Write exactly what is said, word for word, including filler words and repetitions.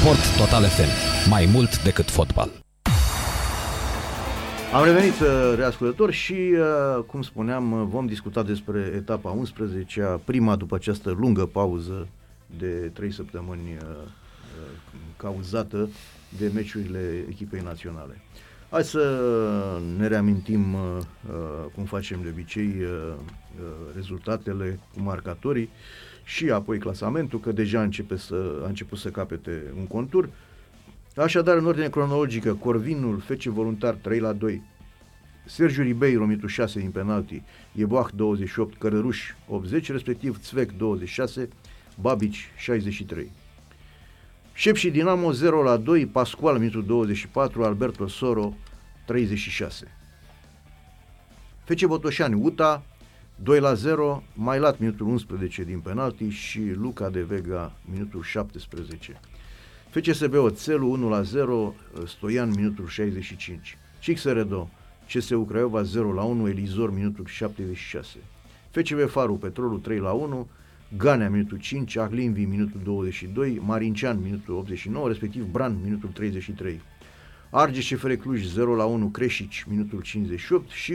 Sport Total F M. Mai mult decât fotbal. Am revenit, reascultători, și, cum spuneam, vom discuta despre etapa a unsprezecea, prima după această lungă pauză de trei săptămâni cauzată de meciurile echipei naționale. Hai să ne reamintim, cum facem de obicei, rezultatele cu marcatorii și apoi clasamentul, că deja începe să, a început să capete un contur. Așadar, în ordine cronologică, Corvinul, F C Voluntar trei la doi, Sergiu Ribeiro, minutul șase din penalti, Yeboah douăzeci și opt, Cărăruș optzeci, respectiv Țvec douăzeci și șase, Babici șaizeci și trei. Șepși Dinamo zero la doi, Pascual, minutul douăzeci și patru, Alberto Soro treizeci și șase. F C Botoșani U T A doi la zero, Mailat, minutul unsprezece din penalti și Luca de Vega, minutul șaptesprezece. F C S B Oțelul unu la zero, Stoian, minutul șaizeci și cinci. Cixeredo C S U Craiova zero la unu, Elizor, minutul șaptezeci și șase. F C V Faru Petrolul trei la unu, Ganea, minutul cinci, Ahlinvi, minutul douăzeci și doi, Marincean, minutul optzeci și nouă, respectiv Bran, minutul treizeci și trei. Argeș C F R Cluj zero la unu, Creșici, minutul cincizeci și opt și